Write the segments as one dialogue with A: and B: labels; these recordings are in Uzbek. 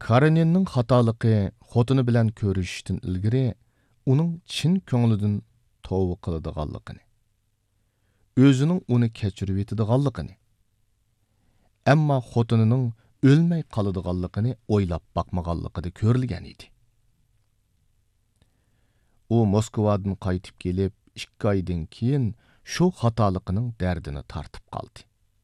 A: Kareninning xatolig'i xotini bilan ko'rishishdan ilgari uning chin ko'nglidan tavba qiladiganligini, o'zining uni kechirib yetadiganligini, ammo xotinining o'lmay qoladiganligini o'ylab boqmaganligida ko'rilgan edi. U Moskvadan qaytib kelib, 2 oydan keyin shu xatoliqining dardini tortib qoldi.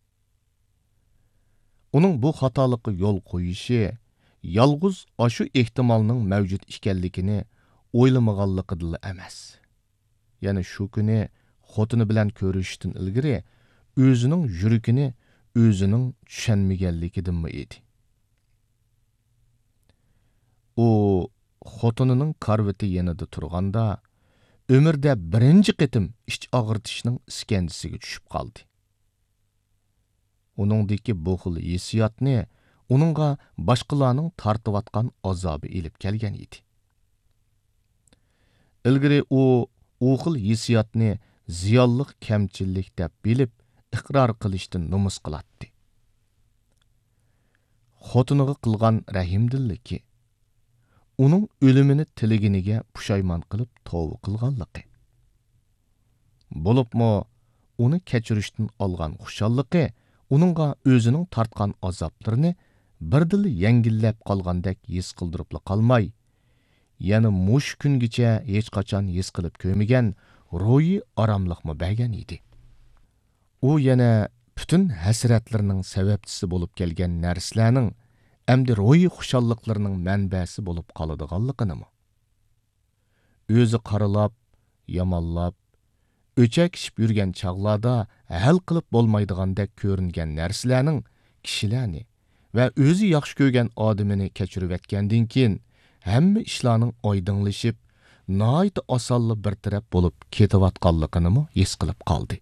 A: Uning bu xatolikqa yo'l qo'yishi yolg'iz shu ehtimolning mavjud ekanligini o'ylamaganligidan emas. Ya'ni shu kuni xotini bilan ko'rishishdan ilgari o'zining yuragini o'zining tushunmaganligidan edi. U xotinining karvati yanida turganda ömürdə birinci qitim iç ağırtışının iskendisiga tushib qoldi. Uningdagi bu xil hissiyotni uningga boshqalarning tortiyotgan azobi elib kelgan edi. Ilgari u xil hissiyotni ziyonliq kamchillik deb bilib, iqror qilishdan nomus qiladi. Xotiniga qilgan rahimdilligi uning o'limini tiliginiga pushaymon qilib tavba qilganligi. Bo'libmi, uni kechirishdan olgan xushalliqi uningga o'zining tortgan azoblarini birdil yengillab qolgandek his qildirib qolmay, yana mush kungacha hech qachon his qilib ko'rmagan ruhiy oromlikmi bergan edi. U yana butun hasratlarining sababchisi bo'lib kelgan narsalarning әмді ройы құшаллықларының мәнбәсі болып қалыдығалықынымы? Өзі қарылап, ямаллап, өчек ішіп үрген чағлада әл қылып болмайдығандек көрінген нәрсілерінің кішіләні вә өзі яқшы көген адымыны кәчіріп әткенден кейін әмі ішланың ойдыңлышып, найты асаллы бір тіреп болып кетіп атқалықынымы ес қылып қалды.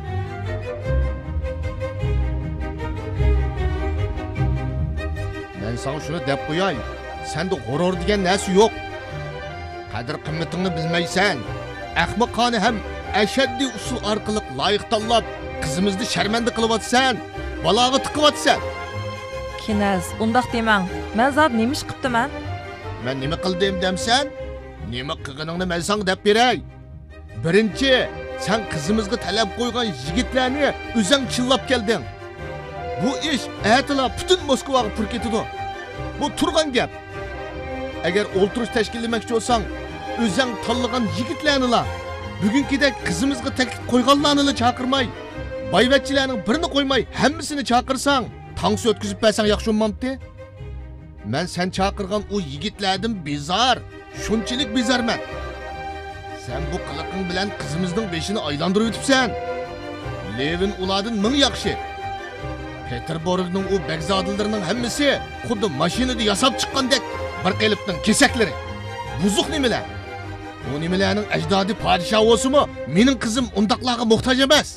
A: Sana şunu dep koyay, sende gurur degen nesi yok. Kadir kıymetini bilmeysen, ahmakane hem eşeddi usul arkalık layık tallap, kızımızdı şermendi kılıvatsan, balağı tıkıvatsan.
B: Kinaz, undaq demang, ben zat nemiş qıptı man?
A: Ben nemi qıldım demsen, nemi qığınını ben sana dep berey. Birinci, sen kızımızga talep koygan yigitlerini özen çıllap geldin. Bu iş ayetila bütün Moskvaga pur ketidi. Bu turgan gap. Eğer olturuş teşkillemek olsan, özen tanlagan yigitlerini bugünkidek kızımızga teklif koyganlarını çakırmay, bayvetçilerinin birini koymay, hemmisini çakırsan, tansı ötküzüp versen yakşı olmamdı. Ben sen çakırgan o yigitlerden bizar, şunçilik bizar ben. Sen bu kılıkın bilen kızımızın beşini aylandırıp ötüpsen. Levin uladın mın yakşı. Peterborg'ning o begzodilarining hammasi xuddi mashinada yasab chiqqandek bir qilibning kesakları. Buzuq nimalar? Bu nimalarning ajdodi podshoh bo'lsa-mu, mening qizim undaqlarga muhtoj emas.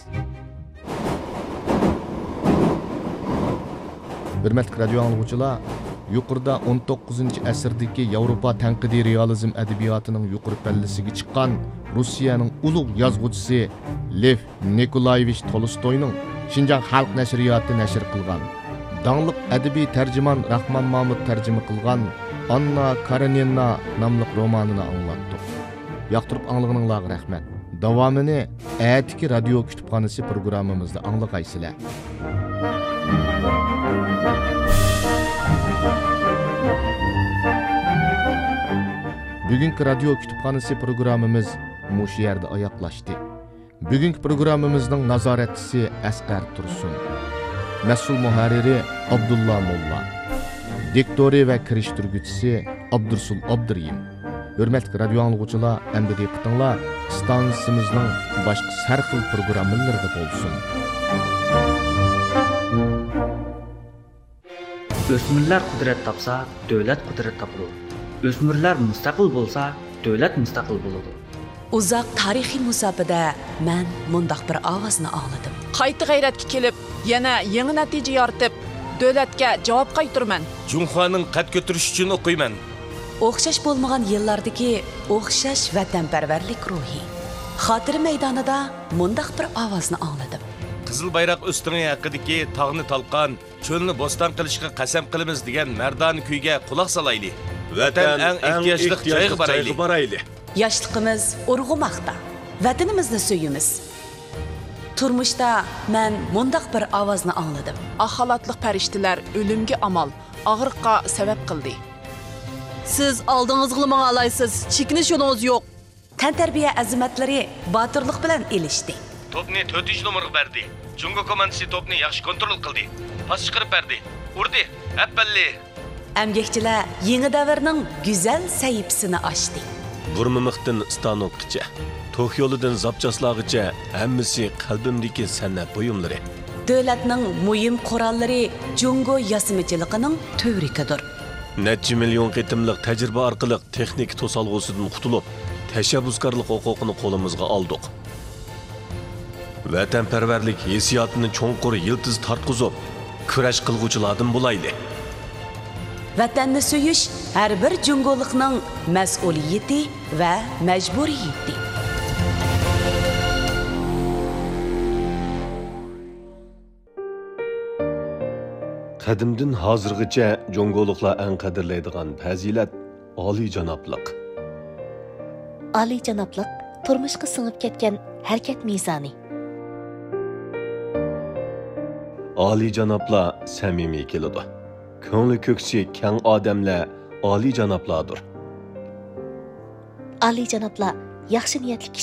A: Hurmatli radio anglag'uchilar, yuqorida 19-asrdagi Yevropa tanqidiy realizm adabiyotining yuqori pallasiga chiqqan Rossiyaning ulug' yozuvchisi Lev Nikolayevich Tolstoyning Şinjan Xalq Nashriyoti nashr qilgan, dаңlıq adabiy tarjimon Rahmon Mahmud tarjima qilgan Anna Karenina nomli romanini anglatdik. Yoqtirib anglag'ininglarga rahmat. Davomini atiki radio kutubxonasi programmamizda anglag'aysizlar. Bugungi radio kutubxonasi programmamiz mush yerda oyoqlashdi. Bugungi programmamizning nazoratchisi Asqar Tursun, mas'ul muharriri Abdulla Molla, diktori va kirishtirguvchisi Abdursul Abduriyim. Hurmatli radio anglag'uchilar, endi diqqatinglar stansimizning boshqa har xil programmalarida bo'lsin.
C: O'smirlar qudrat topsa, davlat qudrat topadi. O'smirlar mustaqil bo'lsa, davlat mustaqil bo'ladi.
D: Uzaq tarixiy musofada men mundaq bir ovozni angladim.
B: Qayta g'ayratga kelib, yana yangi natija yoritib, davlatga javob qaytarman.
E: Junxoning qad ko'tarish uchun o'qiyman.
D: O'xshash bo'lmagan yillardagi o'xshash vatanparvarlik ruhi. Xotira maydonida mundaq bir ovozni angladim.
E: Qizil bayroq ustining haqidagi tog'ni talqon cho'lni bo'ston qilishga qasam qilamiz degan mardona kuyga quloq solayli. Vatan eng ehtiyojli joyga borayli.
D: Yoshligimiz urg'umoqda. Vatanimizni suyimiz. Turmuşda men mundaq bir ovozni angladim.
B: Axalatliq farishtalar o'limga amal, og'riqqa sabab qildi.
F: Siz oldingizga manga alaysiz. Chekinish yo'lingiz yo'q.
D: Tantarbiya azimatlari botirlik bilan elishdi.
E: Topni 4 nomerga berdi. Jungo komandasi topni yaxshi kontrol qildi. Pas chiqarib berdi. Urdi. Appalli.
D: Əmgəkçilər yeni davrning go'zal sahifasini ochdi.
G: Burmimiqdan stanokgacha, to'q yo'lidan zapchaslag'icha hammasi qalbimdagi san'at buyumlari.
D: Davlatning muhim qurollari Jungo yasimichiligining tövrikidir.
G: Necha million qitimliq tajriba orqali texnik to'solg'usidan qutulib, tashabbuskorlik huquqini qo'limizga oldik. Vatanparvarlik hissiyotini cho'nqur yiltiz tortqizib, kurash qilguvchilardan bo'layli.
D: Vatanni suyish har bir jungolikning mas'uliyati va majburiyati.
G: Qadimdan hozirgacha jongoliklar eng qadrlaydigan fazilat oliyjanoblik.
H: Oliyjanoblik turmushga singib ketgan harakat mezoni.
G: Oliyjanoblar samimiy keladi. Ko'ngli ko'ksi keng odamlar oliyjanoblardir.
H: Oliyjanoblar yaxshi niyatli